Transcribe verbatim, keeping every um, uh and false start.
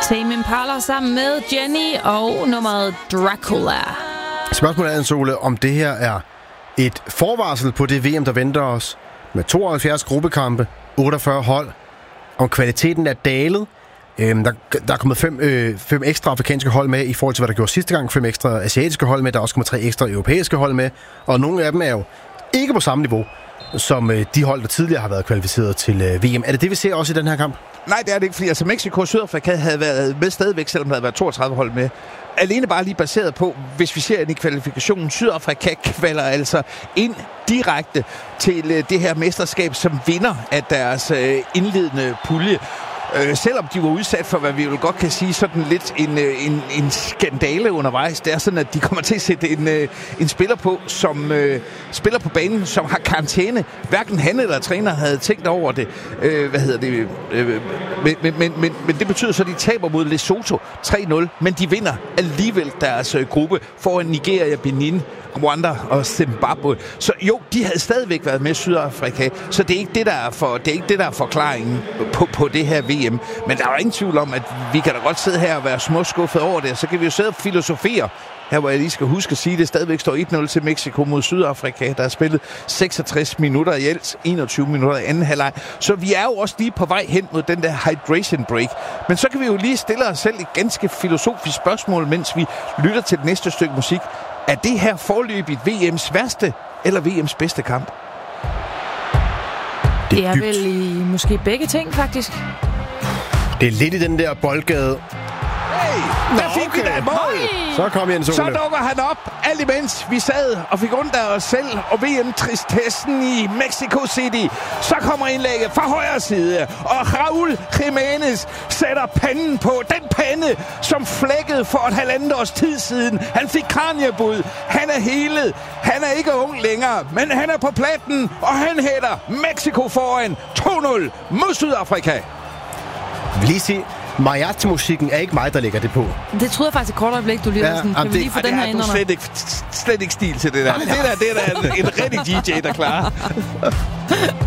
Tame Impala sammen med Jenny og nummeret Dracula. Spørgsmålet er, Sole, om det her er et forvarsel på det V M, der venter os med tooghalvfjerds gruppekampe, otteogfyrre hold, om kvaliteten er dalet. Øhm, der, der er kommet fem, øh, fem ekstra afrikanske hold med i forhold til, hvad der gjorde sidste gang. Fem ekstra asiatiske hold med. Der er også kommet tre ekstra europæiske hold med. Og nogle af dem er jo ikke på samme niveau som øh, de hold, der tidligere har været kvalificeret til øh, V M. Er det det, vi ser også i den her kamp? Nej, det er det ikke, fordi altså Mexico og Sydafrika havde været med stadigvæk, selvom der havde været toogtredive hold med. Alene bare lige baseret på, hvis vi ser ind i kvalifikationen, Sydafrika kvalder altså ind direkte til øh, det her mesterskab som vinder af deres øh, indledende pulje. Øh, selvom de var udsat for, hvad vi jo godt kan sige, sådan lidt en, en, en skandale undervejs. Det er sådan, at de kommer til at sætte en, en spiller på, som øh, spiller på banen, som har karantæne. Hverken han eller træner havde tænkt over det. Øh, hvad hedder det? Øh, men, men, men, men, men det betyder så, at de taber mod Lesotho tre nul, men de vinder alligevel deres øh, gruppe foran Nigeria, Benin, Rwanda og Zimbabwe. Så jo, de havde stadigvæk været med Sydafrika, så det er ikke det, der er, for, det er, ikke det, der er forklaringen på, på det her V M. Men der er jo ingen tvivl om, at vi kan da godt sidde her og være småskuffet over det, så kan vi jo sidde og filosofere. Her hvor jeg lige skal huske at sige, at det stadigvæk står et nul til Mexico mod Sydafrika, der har spillet seksogtres minutter i alt, enogtyve minutter i anden halvleg. Så vi er jo også lige på vej hen mod den der hydration break. Men så kan vi jo lige stille os selv et ganske filosofisk spørgsmål, mens vi lytter til det næste stykke musik. Er det her forløbigt V M's værste eller V M's bedste kamp? Det er vel i måske begge ting, faktisk. Det er lidt i den der boldgade. Hey, der Nå, fik okay. vi da et mål! Så kom Jens Ole. Så dukker han op, alt imens vi sad og fik ondt af os selv og V M-tristessen i Mexico City. Så kommer indlægget fra højre side, og Raul Jimenez sætter panden på. Den pande, som flækkede for et halvandet års tid siden. Han fik kranjebud. Han er helet. Han er ikke ung længere, men han er på platten, og han hætter Mexico foran to nul mod Sydafrika. Jeg vil lige sige, mariachi-musikken er ikke mig, der lægger det på. Det troede jeg faktisk et kort øjeblik, du lige Ja, sådan. Kan jamen vi det- lige få Ej, den det her er ind du under? slet ikke, slet ikke stil til det der. Det der, det der er en, en rigtig D J, der klarer.